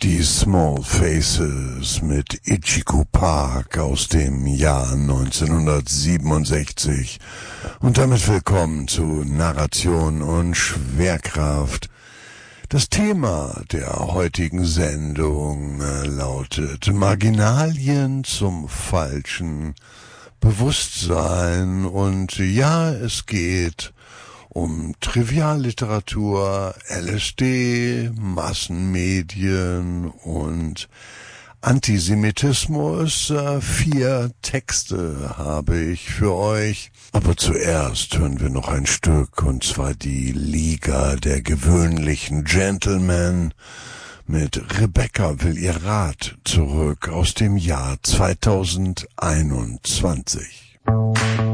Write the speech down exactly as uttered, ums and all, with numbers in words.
Die Small Faces mit Ichigo Park aus dem Jahr neunzehnhundertsiebenundsechzig. Und damit willkommen zu Narration und Schwerkraft. Das Thema der heutigen Sendung äh, lautet Marginalien zum Falschen, Bewusstsein und ja, es geht um Trivialliteratur, L S D, Massenmedien und Antisemitismus. Vier Texte habe ich für euch. Aber zuerst hören wir noch ein Stück, und zwar die Liga der gewöhnlichen Gentlemen mit Rebecca will ihr Rat zurück aus dem Jahr zweitausendeinundzwanzig.